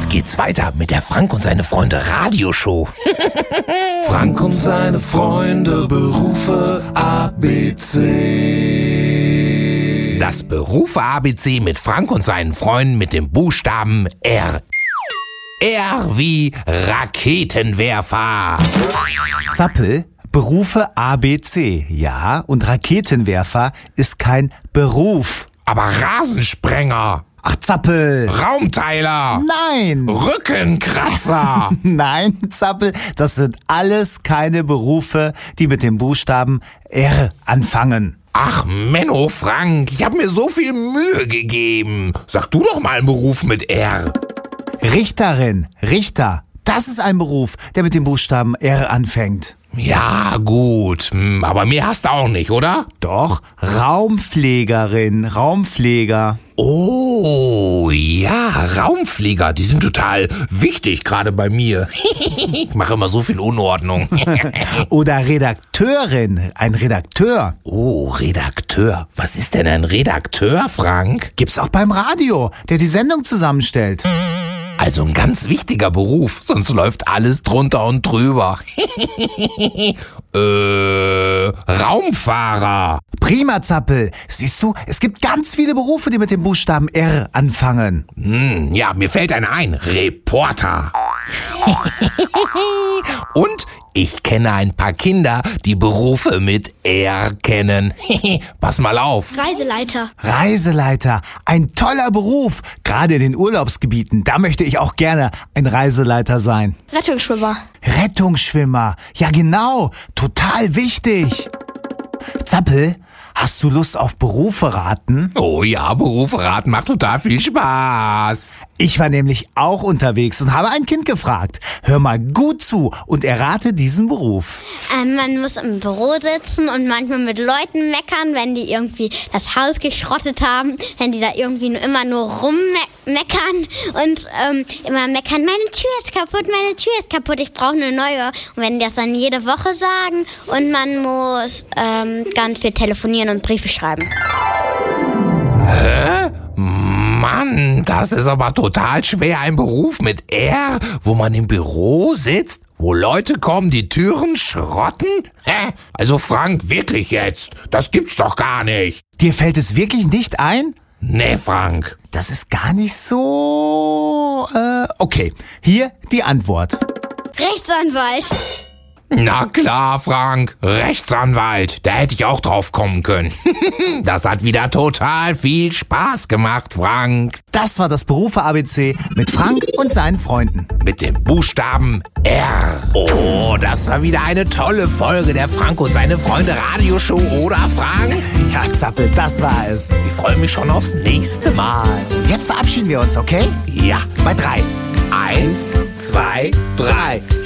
Jetzt geht's weiter mit der Frank und seine Freunde Radioshow. Frank und seine Freunde, Berufe ABC. Das Berufe ABC mit Frank und seinen Freunden mit dem Buchstaben R. R wie Raketenwerfer. Zappel, Berufe ABC. Ja, und Raketenwerfer ist kein Beruf. Aber Rasensprenger. Ach, Zappel. Raumteiler. Nein. Rückenkratzer. Nein, Zappel, das sind alles keine Berufe, die mit dem Buchstaben R anfangen. Ach, Menno, Frank, ich habe mir so viel Mühe gegeben. Sag du doch mal einen Beruf mit R. Richterin, Richter, das ist ein Beruf, der mit dem Buchstaben R anfängt. Ja, gut, aber mehr hast du auch nicht, oder? Doch, Raumpflegerin, Raumpfleger. Oh, ja, Raumpfleger, die sind total wichtig, gerade bei mir. Ich mache immer so viel Unordnung. Oder Redakteurin, ein Redakteur. Oh, Redakteur. Was ist denn ein Redakteur, Frank? Gibt's auch beim Radio, der die Sendung zusammenstellt. Also ein ganz wichtiger Beruf, sonst läuft alles drunter und drüber. Raumfahrer. Prima, Zappel. Siehst du, es gibt ganz viele Berufe, die mit dem Buchstaben R anfangen. Ja, mir fällt einer ein. Reporter. Und ich kenne ein paar Kinder, die Berufe mit R kennen. Pass mal auf. Reiseleiter. Reiseleiter, ein toller Beruf. Gerade in den Urlaubsgebieten, da möchte ich auch gerne ein Reiseleiter sein. Rettungsschwimmer. Rettungsschwimmer, ja genau, total wichtig. Zappel, hast du Lust auf Berufe raten? Oh ja, Berufe raten macht total viel Spaß. Ich war nämlich auch unterwegs und habe ein Kind gefragt. Hör mal gut zu und errate diesen Beruf. Man muss im Büro sitzen und manchmal mit Leuten meckern, wenn die irgendwie das Haus geschrottet haben, wenn die da irgendwie immer nur rummeckern und immer meckern, meine Tür ist kaputt, ich brauche eine neue. Und wenn die das dann jede Woche sagen und man muss ganz viel telefonieren und Briefe schreiben. Hä? Mann, das ist aber total schwer. Ein Beruf mit R, wo man im Büro sitzt, wo Leute kommen, die Türen schrotten? Hä? Also Frank, wirklich jetzt? Das gibt's doch gar nicht. Dir fällt es wirklich nicht ein? Nee, Frank. Das ist gar nicht so... Okay, hier die Antwort. Rechtsanwalt. Na klar, Frank, Rechtsanwalt, da hätte ich auch drauf kommen können. Das hat wieder total viel Spaß gemacht, Frank. Das war das Berufe ABC mit Frank und seinen Freunden. Mit dem Buchstaben R. Oh, das war wieder eine tolle Folge der Frank und seine Freunde Radioshow, oder Frank? Ja, Zappel, das war es. Ich freue mich schon aufs nächste Mal. Jetzt verabschieden wir uns, okay? Ja, Bei 3. 1, 2, 3.